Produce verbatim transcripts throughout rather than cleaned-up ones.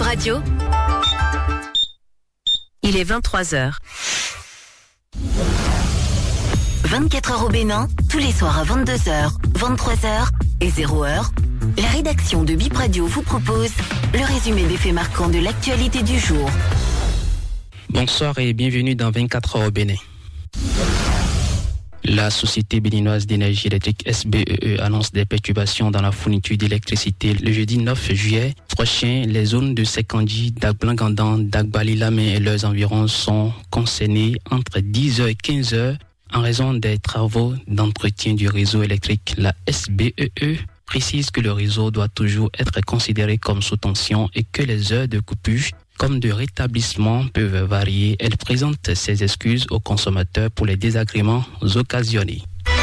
Radio. Il est vingt-trois heures. vingt-quatre heures au Bénin, tous les soirs à vingt-deux heures, vingt-trois heures et zéro heure. La rédaction de Bip Radio vous propose le résumé des faits marquants de l'actualité du jour. Bonsoir et bienvenue dans vingt-quatre heures au Bénin. La Société béninoise d'énergie électrique S B E E annonce des perturbations dans la fourniture d'électricité le jeudi neuf juillet prochain. Les zones de Sekandi, Dagblangandan, Dagbalilamé et leurs environs sont concernées entre dix heures et quinze heures en raison des travaux d'entretien du réseau électrique. La S B E E précise que le réseau doit toujours être considéré comme sous tension et que les heures de coupure comme de rétablissement peuvent varier. Elle présente ses excuses aux consommateurs pour les désagréments occasionnés.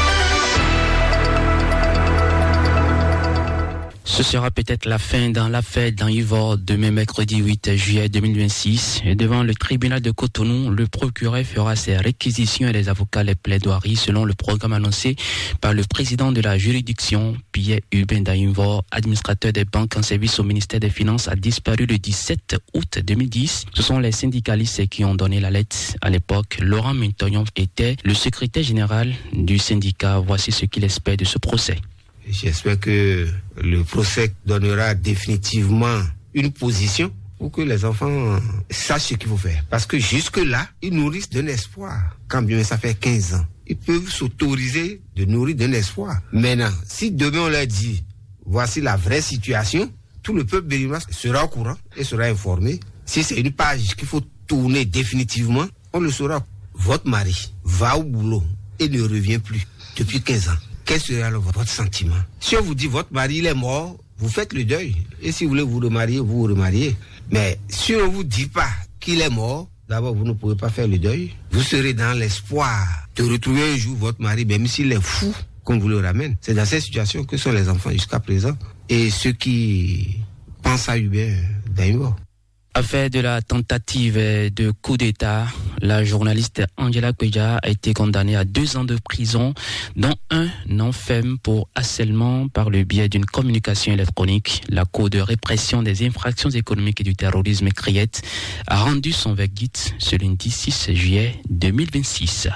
Ce sera peut-être la fin dans l'affaire d'Anivor demain mercredi huit juillet deux mille vingt-six. Devant le tribunal de Cotonou, le procureur fera ses réquisitions et les avocats les plaidoiries selon le programme annoncé par le président de la juridiction, Pierre Hubin d'Anivor, administrateur des banques en service au ministère des Finances, a disparu le dix-sept août deux mille dix. Ce sont les syndicalistes qui ont donné la lettre. À l'époque, Laurent Mintognon était le secrétaire général du syndicat. Voici ce qu'il espère de ce procès. J'espère que le procès donnera définitivement une position pour que les enfants sachent ce qu'il faut faire. Parce que jusque-là, ils nourrissent d'un espoir. Quand bien ça fait quinze ans, ils peuvent s'autoriser de nourrir d'un espoir. Maintenant, si demain on leur dit, voici la vraie situation, tout le peuple béninois sera au courant et sera informé. Si c'est une page qu'il faut tourner définitivement, on le saura. Votre mari va au boulot et ne revient plus depuis quinze ans. Quel serait alors votre sentiment? Si on vous dit votre mari il est mort, vous faites le deuil. Et si vous voulez vous remarier, vous vous remariez. Mais si on ne vous dit pas qu'il est mort, d'abord vous ne pouvez pas faire le deuil. Vous serez dans l'espoir de retrouver un jour votre mari, même s'il est fou, qu'on vous le ramène. C'est dans cette situation que sont les enfants jusqu'à présent. Et ceux qui pensent à Hubert d'Anivor. Affaire de la tentative de coup d'État, la journaliste Angela Kweja a été condamnée à deux ans de prison, dont un an ferme pour harcèlement par le biais d'une communication électronique. La Cour de répression des infractions économiques et du terrorisme, CRIET, a rendu son verdict ce lundi six juillet deux mille vingt-six.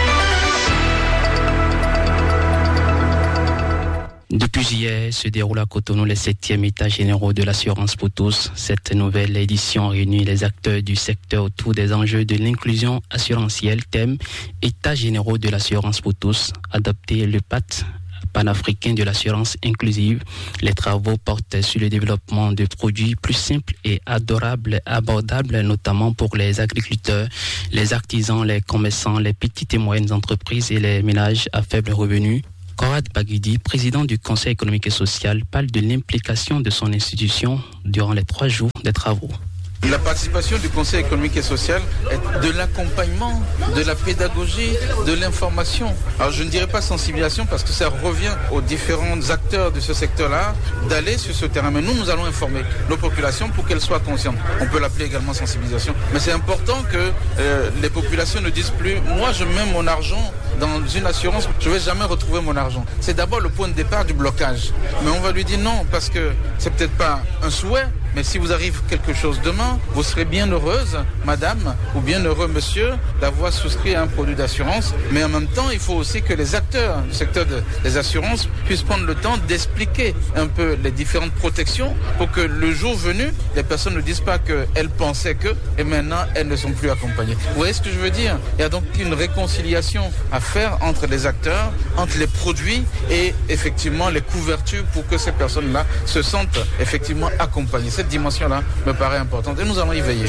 Depuis hier, se déroule à Cotonou les septièmes États généraux de l'assurance pour tous. Cette nouvelle édition réunit les acteurs du secteur autour des enjeux de l'inclusion assurantielle. Thème États généraux de l'assurance pour tous, adopter le pacte panafricain de l'assurance inclusive. Les travaux portent sur le développement de produits plus simples et adorables, abordables, notamment pour les agriculteurs, les artisans, les commerçants, les petites et moyennes entreprises et les ménages à faible revenu. Korad Bagidi, président du Conseil économique et social, parle de l'implication de son institution durant les trois jours de travaux. La participation du Conseil économique et social est de l'accompagnement, de la pédagogie, de l'information. Alors je ne dirais pas sensibilisation parce que ça revient aux différents acteurs de ce secteur-là d'aller sur ce terrain. Mais nous, nous allons informer nos populations pour qu'elles soient conscientes. On peut l'appeler également sensibilisation. Mais c'est important que euh, les populations ne disent plus « moi je mets mon argent dans une assurance, je ne vais jamais retrouver mon argent ». C'est d'abord le point de départ du blocage. Mais on va lui dire non parce que c'est peut-être pas un souhait, mais si vous arrive quelque chose demain, vous serez bien heureuse, madame, ou bien heureux, monsieur, d'avoir souscrit à un produit d'assurance. Mais en même temps, il faut aussi que les acteurs du secteur de, des assurances puissent prendre le temps d'expliquer un peu les différentes protections pour que le jour venu, les personnes ne disent pas qu'elles pensaient que, et maintenant, elles ne sont plus accompagnées. Vous voyez ce que je veux dire? Il y a donc une réconciliation à faire entre les acteurs, entre les produits et effectivement les couvertures pour que ces personnes-là se sentent effectivement accompagnées. Cette dimension-là me paraît importante et nous allons y veiller.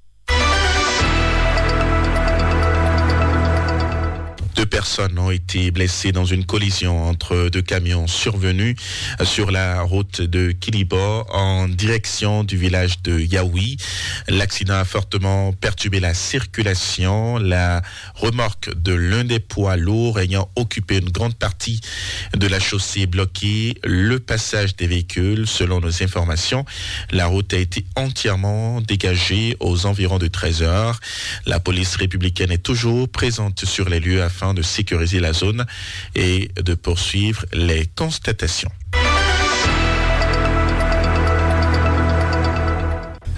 Deux personnes ont été blessées dans une collision entre deux camions survenus sur la route de Kilibor en direction du village de Yaoui. L'accident a fortement perturbé la circulation. La remorque de l'un des poids lourds ayant occupé une grande partie de la chaussée bloquée, le passage des véhicules, selon nos informations, la route a été entièrement dégagée aux environs de treize heures. La police républicaine est toujours présente sur les lieux afin de sécuriser la zone et de poursuivre les constatations. De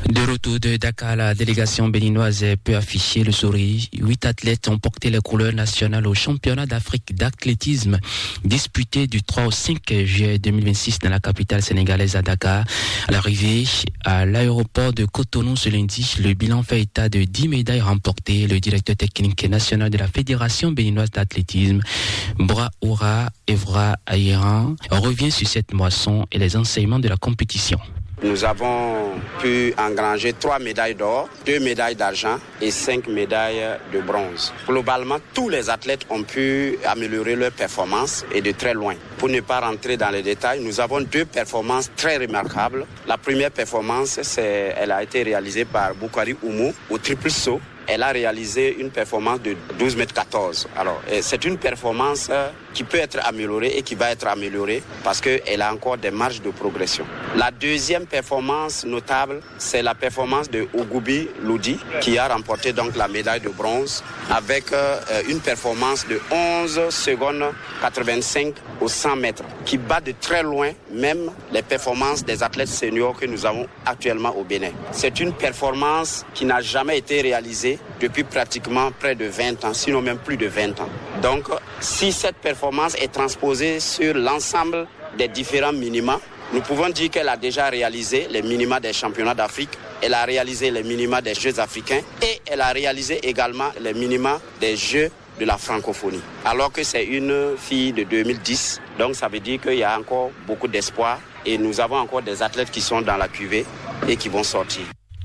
Autour de Dakar, la délégation béninoise peut afficher le sourire. Huit athlètes ont porté les couleurs nationales au championnat d'Afrique d'athlétisme disputé du trois au cinq juillet deux mille vingt-six dans la capitale sénégalaise à Dakar. À l'arrivée à l'aéroport de Cotonou ce lundi, le bilan fait état de dix médailles remportées. Le directeur technique national de la Fédération béninoise d'athlétisme, Braoura Evra Ayeran, revient sur cette moisson et les enseignements de la compétition. Nous avons pu engranger trois médailles d'or, deux médailles d'argent et cinq médailles de bronze. Globalement, tous les athlètes ont pu améliorer leur performance et de très loin. Pour ne pas rentrer dans les détails, nous avons deux performances très remarquables. La première performance, c'est, elle a été réalisée par Boukari Oumou au triple saut. Elle a réalisé une performance de douze mètres quatorze. Alors, c'est une performance qui peut être améliorée et qui va être améliorée parce qu'elle a encore des marges de progression. La deuxième performance notable, c'est la performance de Ogoubi Loudi qui a remporté donc la médaille de bronze avec une performance de onze secondes quatre-vingt-cinq au cent mètres qui bat de très loin même les performances des athlètes seniors que nous avons actuellement au Bénin. C'est une performance qui n'a jamais été réalisée depuis pratiquement près de vingt ans, sinon même plus de vingt ans. Donc, si cette performance est transposée sur l'ensemble des différents minima, nous pouvons dire qu'elle a déjà réalisé les minima des championnats d'Afrique, elle a réalisé les minima des Jeux africains et elle a réalisé également les minima des Jeux de la francophonie. Alors que c'est une fille de deux mille dix, donc ça veut dire qu'il y a encore beaucoup d'espoir et nous avons encore des athlètes qui sont dans la cuvée et qui vont sortir.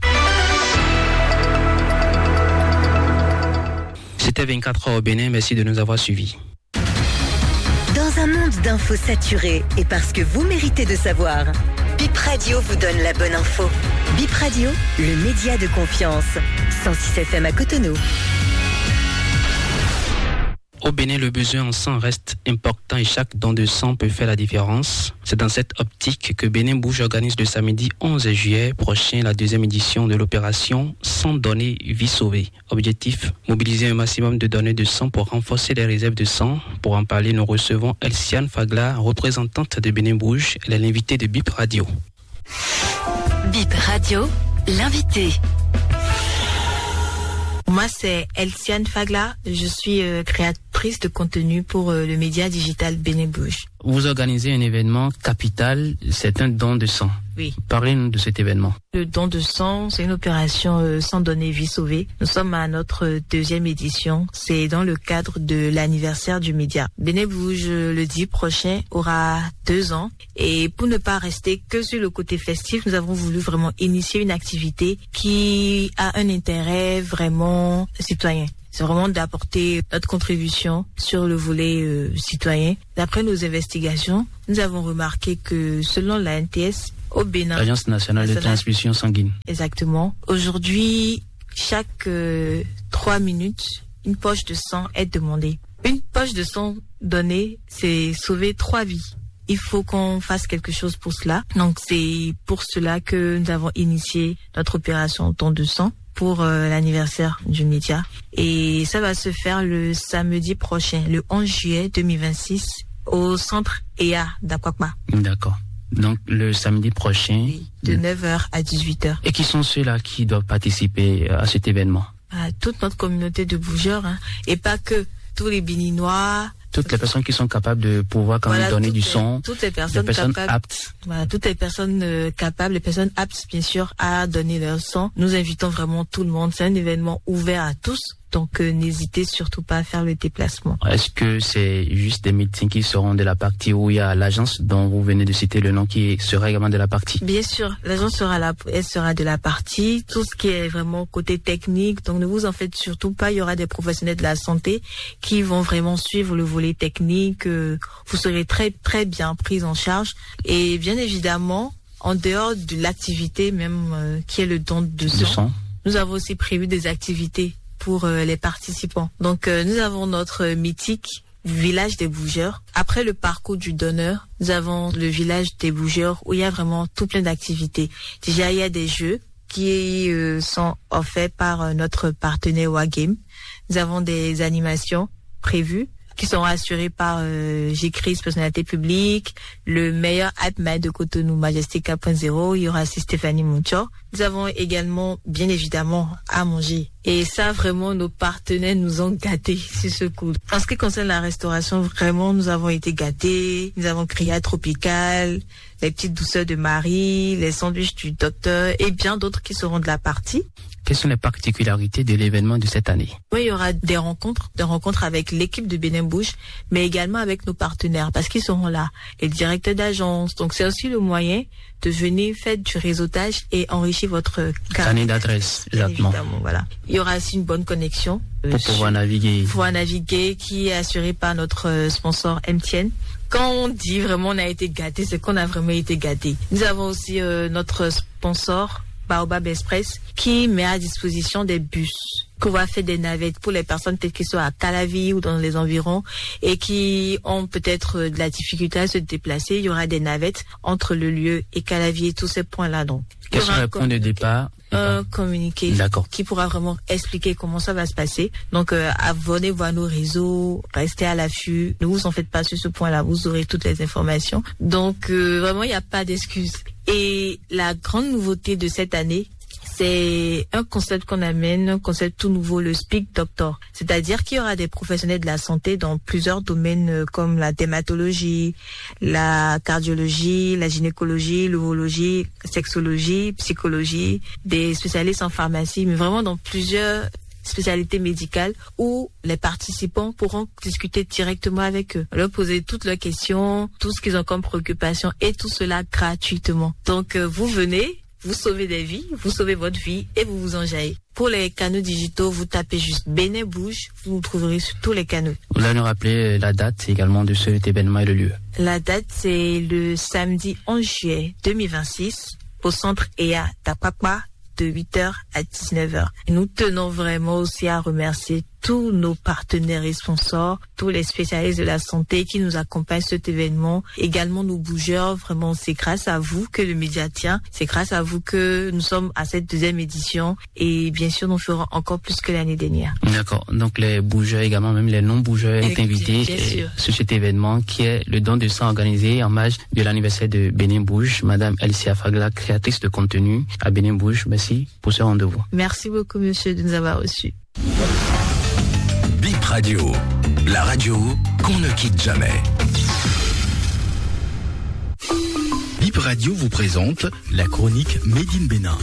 C'était vingt-quatre heures au Bénin, merci de nous avoir suivis. Dans un monde d'infos saturées et parce que vous méritez de savoir, Bip Radio vous donne la bonne info. Bip Radio, le média de confiance. cent six F M à Cotonou. Au Bénin, le besoin en sang reste important et chaque don de sang peut faire la différence. C'est dans cette optique que Bénin Bouge organise le samedi onze juillet prochain la deuxième édition de l'opération Sang donné, vie sauvée. Objectif, mobiliser un maximum de donneurs de sang pour renforcer les réserves de sang. Pour en parler, nous recevons Elsiane Fagla, représentante de Bénin Bouge. Elle est l'invitée de Bip Radio. Bip Radio, l'invité. Moi, c'est Elsiane Fagla. Je suis euh, créatrice de contenu pour euh, le média digital Bénin Bouge. Vous organisez un événement capital, c'est un don de sang. Oui. Parlez-nous de cet événement. Le don de sang, c'est une opération euh, sang donné, vie sauvée. Nous sommes à notre deuxième édition. C'est dans le cadre de l'anniversaire du média. Bénin Bouge, le dix prochain, aura deux ans. Et pour ne pas rester que sur le côté festif, nous avons voulu vraiment initier une activité qui a un intérêt vraiment citoyen. C'est vraiment d'apporter notre contribution sur le volet euh, citoyen. D'après nos investigations, nous avons remarqué que selon la N T S, au Bénin... L'Agence nationale de transfusion sanguine. Exactement. Aujourd'hui, chaque euh, trois minutes, une poche de sang est demandée. Une poche de sang donnée, c'est sauver trois vies. Il faut qu'on fasse quelque chose pour cela. Donc c'est pour cela que nous avons initié notre opération don de sang pour euh, l'anniversaire du média. Et ça va se faire le samedi prochain, le onze juillet deux mille vingt-six, au centre E A d'Akwakma. D'accord. Donc le samedi prochain. Oui, de neuf heures à dix-huit heures. Et qui sont ceux-là qui doivent participer à cet événement? À toute notre communauté de bougeurs, hein, et pas que tous les Béninois. Toutes les personnes qui sont capables de pouvoir quand voilà, même donner du les, sang. Toutes les personnes, les personnes capables, aptes. Voilà, toutes les personnes euh, capables, les personnes aptes, bien sûr, à donner leur sang. Nous invitons vraiment tout le monde. C'est un événement ouvert à tous. Donc, euh, n'hésitez surtout pas à faire le déplacement. Est-ce que c'est juste des médecins qui seront de la partie où il y a l'agence dont vous venez de citer le nom qui sera également de la partie? Bien sûr, l'agence sera là, elle sera de la partie. Tout ce qui est vraiment côté technique. Donc, ne vous en faites surtout pas. Il y aura des professionnels de la santé qui vont vraiment suivre le volet technique. Euh, vous serez très, très bien pris en charge. Et bien évidemment, en dehors de l'activité même euh, qui est le don de sang, de sang, nous avons aussi prévu des activités pour euh, les participants. Donc euh, nous avons notre mythique village des bougeurs. Après le parcours du donneur, nous avons le village des bougeurs où il y a vraiment tout plein d'activités. Déjà, il y a des jeux qui euh, sont offerts par euh, notre partenaire Wagame. Nous avons des animations prévues qui sont assurées par euh, G-Cris, personnalité publique, le meilleur hype man de Cotonou, Majestic quatre point zéro. Il y aura aussi Stéphanie Moucho. Nous avons également, bien évidemment, à manger. Et ça, vraiment, nos partenaires nous ont gâtés sur ce coup. En ce qui concerne la restauration, vraiment, nous avons été gâtés. Nous avons Cria Tropical, les petites douceurs de Marie, les sandwichs du docteur et bien d'autres qui seront de la partie. Quelles sont les particularités de l'événement de cette année? Oui, il y aura des rencontres, des rencontres avec l'équipe de Bénin Bouge, mais également avec nos partenaires, parce qu'ils seront là, les directeurs d'agence. Donc, c'est aussi le moyen de venir faire du réseautage et enrichir votre carnet d'adresse. Exactement. Évidemment, voilà. Il y aura aussi une bonne connexion. Pour euh, pouvoir naviguer. Pour pouvoir naviguer, qui est assurée par notre sponsor M T N. Quand on dit vraiment on a été gâtés, c'est qu'on a vraiment été gâtés. Nous avons aussi euh, notre sponsor, Baobab Express, qui met à disposition des bus, qu'on va faire des navettes pour les personnes peut-être qui sont à Calavi ou dans les environs et qui ont peut-être de la difficulté à se déplacer. Il y aura des navettes entre le lieu et Calavi et tous ces points-là. Donc, quels sont les points de départ? Un communiqué D'accord. qui pourra vraiment expliquer comment ça va se passer. Donc, euh, abonnez voir nos réseaux, restez à l'affût. Ne vous en faites pas sur ce point-là, vous aurez toutes les informations. Donc, euh, vraiment, il n'y a pas d'excuses. Et la grande nouveauté de cette année, c'est un concept qu'on amène, un concept tout nouveau, le Speak Doctor. C'est-à-dire qu'il y aura des professionnels de la santé dans plusieurs domaines comme la dermatologie, la cardiologie, la gynécologie, l'urologie, sexologie, psychologie, des spécialistes en pharmacie, mais vraiment dans plusieurs spécialités médicales où les participants pourront discuter directement avec eux, leur poser toutes leurs questions, tout ce qu'ils ont comme préoccupation et tout cela gratuitement. Donc, euh, vous venez, vous sauvez des vies, vous sauvez votre vie et vous vous enjaillez. Pour les canaux digitaux, vous tapez juste Bénin Bouge, vous nous trouverez sur tous les canaux. Vous allez nous rappeler la date également de cet événement et le lieu. La date, c'est le samedi onze juillet deux mille vingt-six au centre E A d'Apapa de huit heures à dix-neuf heures. Et nous tenons vraiment aussi à remercier tous nos partenaires et sponsors, tous les spécialistes de la santé qui nous accompagnent cet événement, également nos bougeurs. Vraiment, c'est grâce à vous que le média tient, c'est grâce à vous que nous sommes à cette deuxième édition et bien sûr, nous ferons encore plus que l'année dernière. D'accord, donc les bougeurs également, même les non-bougeurs sont invités euh, sur cet événement qui est le don de sang organisé en marge de l'anniversaire de Bénin Bouge. Madame Elsia Fagla, créatrice de contenu à Bénin Bouge, merci pour ce rendez-vous. Merci beaucoup monsieur de nous avoir reçus. Bip Radio, la radio qu'on ne quitte jamais. Bip Radio vous présente la chronique Made in Bénin.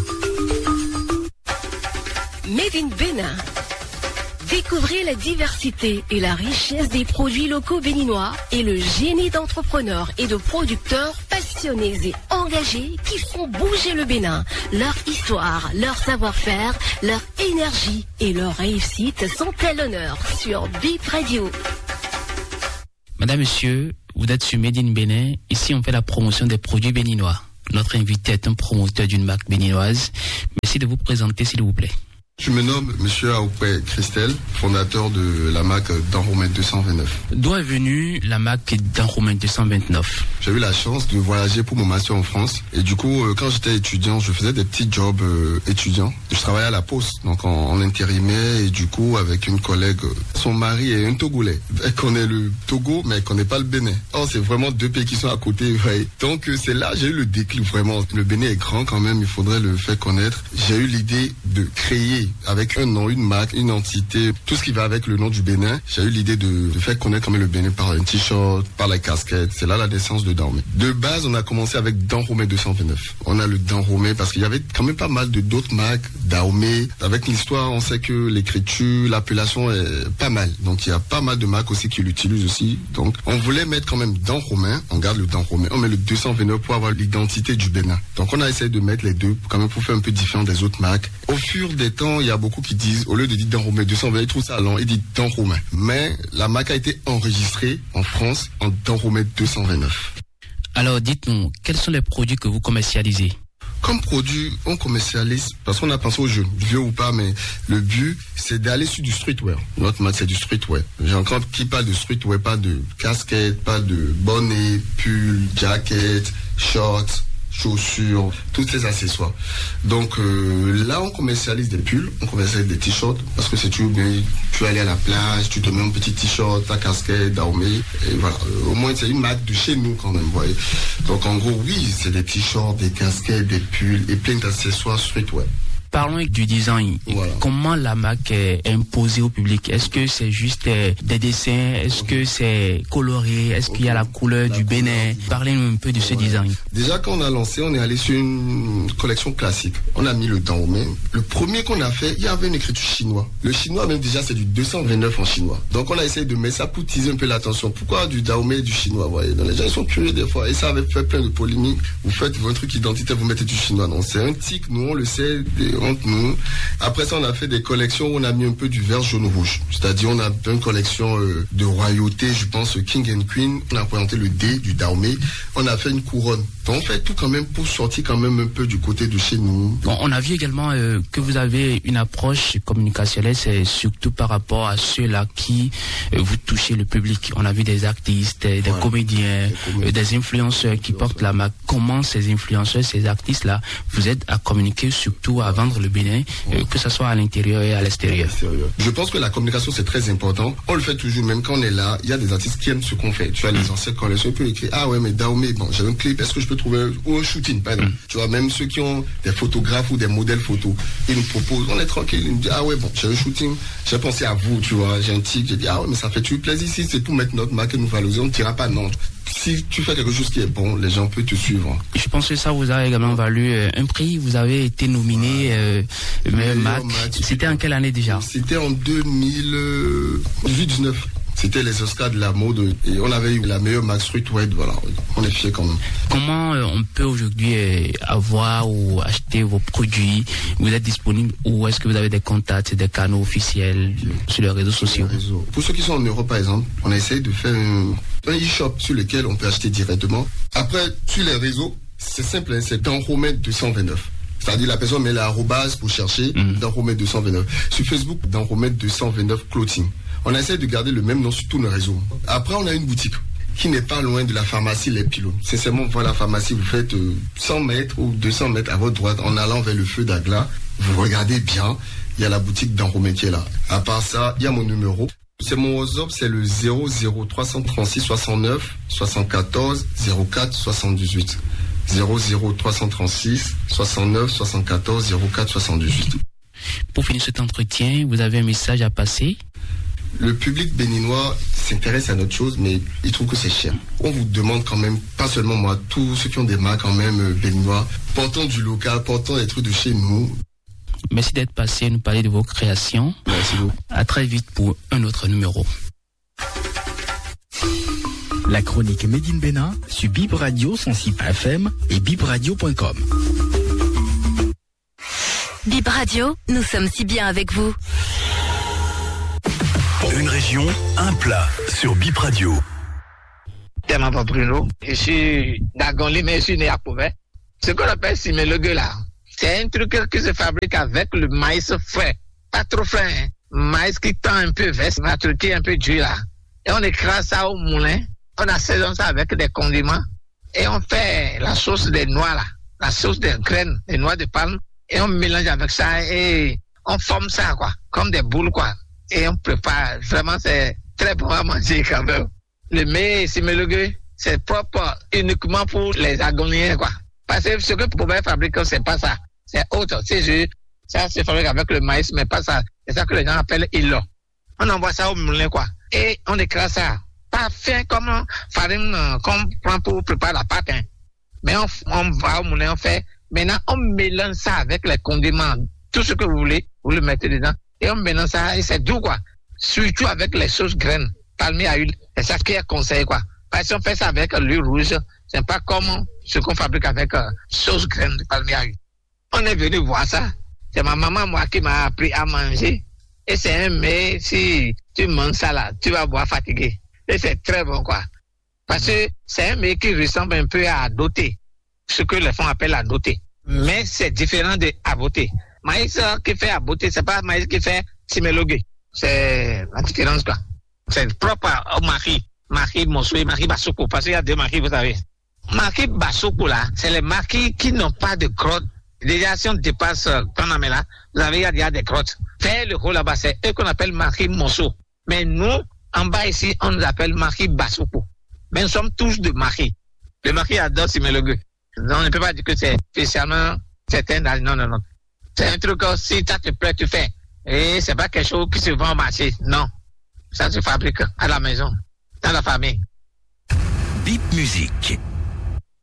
Made in Bénin. Découvrez la diversité et la richesse des produits locaux béninois et le génie d'entrepreneurs et de producteurs passionnés et engagés qui font bouger le Bénin. Leur histoire, leur savoir-faire, leur énergie et leur réussite sont à l'honneur sur Bip Radio. Madame, monsieur, vous êtes sur Made in Bénin. Ici, on fait la promotion des produits béninois. Notre invité est un promoteur d'une marque béninoise. Merci de vous présenter, s'il vous plaît. Je me nomme Monsieur Aoupé Christelle, fondateur de la marque Danromain deux cent vingt-neuf. D'où est venue la marque Danromain deux cent vingt-neuf? J'ai eu la chance de voyager pour mon master en France. Et du coup, euh, quand j'étais étudiant, je faisais des petits jobs euh, étudiants. Je travaillais à la Poste, donc en, en intérimé. Et du coup, avec une collègue, euh, son mari est un Togolais. Elle connaît le Togo, mais elle connaît pas le Bénin. Oh, c'est vraiment deux pays qui sont à côté. Ouais. Donc euh, c'est là j'ai eu le déclic vraiment. Le Bénin est grand quand même, il faudrait le faire connaître. J'ai eu l'idée de créer avec un nom, une marque, une entité, tout ce qui va avec le nom du Bénin. J'ai eu l'idée de, de faire connaître quand même le Bénin par un t-shirt, par la casquette. C'est là la naissance de Danromain. De base, on a commencé avec Danromain deux cent vingt-neuf. On a le Danromain parce qu'il y avait quand même pas mal de d'autres marques, Daomé. Avec l'histoire, on sait que l'écriture, l'appellation est pas mal. Donc il y a pas mal de marques aussi qui l'utilisent aussi. Donc on voulait mettre quand même Danromain. On garde le Danromain. On met le deux cent vingt-neuf pour avoir l'identité du Bénin. Donc on a essayé de mettre les deux quand même pour faire un peu différent des autres marques. Au fur des temps, il y a beaucoup qui disent, au lieu de dire Danromain deux cent vingt, ils trouvent ça long, ils disent Danromain. Mais la marque a été enregistrée en France en Danromain deux cent vingt-neuf. Alors dites-nous, quels sont les produits que vous commercialisez? Comme produit, on commercialise, parce qu'on a pensé aux jeunes, vieux ou pas, mais le but, c'est d'aller sur du streetwear. Notre marque, c'est du streetwear. J'ai encore qui parle de streetwear, pas de casquette, pas de bonnet, pull, jacket, shorts, chaussures, tous ces accessoires. Donc euh, là, on commercialise des pulls, on commercialise des t-shirts, parce que c'est toujours bien, tu aller à la plage, tu te mets un petit t-shirt, ta casquette, Dahomey, et voilà. Au moins, c'est une marque de chez nous quand même, vous voyez. Donc en gros, oui, c'est des t-shirts, des casquettes, des pulls et plein d'accessoires streetwear. Parlons du design. Voilà. Comment la marque est imposée au public? Est-ce que c'est juste des dessins? Est-ce que c'est coloré? Est-ce qu'il y a la couleur la du couleur Bénin? Parlez-nous un peu de ouais. ce design. Déjà, quand on a lancé, on est allé sur une collection classique. On a mis le Dahomey. Le premier qu'on a fait, il y avait une écriture chinoise. Le chinois, même déjà, c'est du deux cent vingt-neuf en chinois. Donc, on a essayé de mettre ça pour teaser un peu l'attention. Pourquoi du Dahomey et du chinois? Vous voyez, donc, les gens ils sont curieux des fois. Et ça avait fait plein de polémiques. Vous faites un truc identitaire, vous mettez du chinois. Non, c'est un tic, nous, on le sait. Entre nous. Après ça, on a fait des collections où on a mis un peu du vert, jaune, rouge. C'est-à-dire, on a fait une collection euh, de royauté, je pense, King and Queen. On a présenté le D du Dahomey. On a fait une couronne. Donc, on fait tout quand même pour sortir quand même un peu du côté de chez nous. Bon, on a vu également euh, que vous avez une approche communicationnelle, c'est surtout par rapport à ceux-là qui euh, vous touchez le public. On a vu des artistes, des ouais, comédiens, des, comédiens. Euh, des influenceurs qui portent la marque. Comment ces influenceurs, ces artistes-là vous aident à communiquer, surtout à vendre le Bénin, euh, que ce soit à l'intérieur et à l'extérieur? Je pense que la communication, c'est très important. On le fait toujours, même quand on est là. Il y a des artistes qui aiment ce qu'on fait. Tu vois, les anciennes collections, ils peuvent écrire, ah ouais, mais Dahomey, bon, j'ai un clip, est-ce que je peux trouver, ou un shooting, par exemple. Mm. Tu vois, même ceux qui ont des photographes ou des modèles photos, ils nous proposent, on est tranquille, ils nous disent, ah ouais, bon, j'ai un shooting, j'ai pensé à vous, tu vois, j'ai un tic, j'ai dit, ah ouais, mais ça fait toujours plaisir ici, c'est pour mettre notre marque et nous valoriser, on ne dira pas non. Si tu fais quelque chose qui est bon, les gens peuvent te suivre. Je pense que ça vous a également valu euh, un prix. Vous avez été nominé euh, meilleur marque. C'était en quelle année déjà? C'était en deux mille dix-huit dix-neuf. C'était les Oscars de la mode et on avait eu la meilleure marque streetwear. Voilà, on est fiers quand même. Comment euh, on peut aujourd'hui euh, avoir ou acheter vos produits? Vous êtes disponible ou est-ce que vous avez des contacts, des canaux officiels sur les réseaux sociaux? Les réseaux. Pour ceux qui sont en Europe, par exemple, on a essayé de faire un, un e-shop sur lequel on peut acheter directement. Après, sur les réseaux, c'est simple, hein, c'est Dahomey deux cent vingt-neuf. C'est-à-dire la personne met l'arrobase pour chercher mmh. Dahomey deux cent vingt-neuf. Sur Facebook, Dahomey deux cent vingt-neuf Clothing. On essaie de garder le même nom sur tous nos réseaux. Après, on a une boutique qui n'est pas loin de la pharmacie Les Pylônes. Sincèrement, vous voyez la pharmacie, vous faites euh, cent mètres ou deux cents mètres à votre droite en allant vers le feu d'Agla. Vous regardez bien, il y a la boutique Dahomey qui est là. À part ça, il y a mon numéro. C'est mon WhatsApp, c'est le zéro zéro trois cent trente-six soixante-neuf soixante-quatorze zéro quatre soixante-dix-huit. zéro zéro trois cent trente-six soixante-neuf soixante-quatorze zéro quatre soixante-dix-huit. Pour finir cet entretien, vous avez un message à passer? Le public béninois s'intéresse à notre chose, mais il trouve que c'est cher. On vous demande quand même, pas seulement moi, tous ceux qui ont des marques quand même euh, béninois, portons du local, portons des trucs de chez nous. Merci d'être passé nous parler de vos créations. Merci beaucoup. À très vite pour un autre numéro. La chronique Made in Bénin sur Bip Radio cent six F M et bip radio point com. Bip Radio, nous sommes si bien avec vous. Une région, un plat sur Bip Radio. Je m'appelle Bruno, je suis d'Agonli, mais je suis né à Pouvet. Ce qu'on appelle simelogue là, c'est un truc qui se fabrique avec le maïs frais, pas trop frais, hein. Maïs qui tend un peu vert, un truc un peu dur là. Et on écrase ça au moulin, on assaisonne ça avec des condiments et on fait la sauce des noix là, la sauce des graines, des noix de palme, et on mélange avec ça et on forme ça quoi, comme des boules quoi. Et on prépare. Vraiment, c'est très bon à manger quand même. Le mets simelogue, c'est propre uniquement pour les Agoniens, quoi. Parce que ce que Pouvet fabrique, c'est pas ça. C'est autre. C'est juste, ça se fabrique avec le maïs, mais pas ça. C'est ça que les gens appellent ilo. On envoie ça au moulin, quoi. Et on écrase ça. Pas fin comme farine qu'on prend pour préparer la pâte, hein. Mais on, on va au moulin, on fait. Maintenant, on mélange ça avec les condiments. Tout ce que vous voulez, vous le mettez dedans. Et on mélange ça, et c'est doux, quoi. Surtout avec les sauces graines, palmier à huile. C'est ça qui est conseillé, quoi. Parce qu'on fait ça avec l'huile rouge, c'est pas comme ce qu'on fabrique avec euh, sauce graine de palmier à huile. On est venu voir ça. C'est ma maman, moi, qui m'a appris à manger. Et c'est un mais si tu manges ça là, tu vas boire fatigué. Et c'est très bon, quoi. Parce que c'est un mais qui ressemble un peu à doté. Ce que les femmes appellent à doté. Mais c'est différent de aboté. Maïs qui fait aboté, c'est pas maïs qui fait simelogue. C'est la différence, quoi. C'est propre au mari. Mari Mossoui, mari Basoko. Parce qu'il y a deux maris, vous savez. Marquis Bassoko là, c'est les marquis qui n'ont pas de grotte. Déjà, si on dépasse Panamela, vous avez déjà des grottes. Faire le rôle là-bas, c'est eux qu'on appelle marquis Mosso. Mais nous, en bas ici, on nous appelle marquis Bassoko. Mais nous sommes tous de marquis. Le marquis adore Simelogue. Donc, on ne peut pas dire que c'est spécialement certain. Non, non, non. C'est un truc que si ça te plaît, tu fais. Et c'est pas quelque chose qui se vend au marché. Non. Ça se fabrique à la maison, dans la famille. Bip Musique.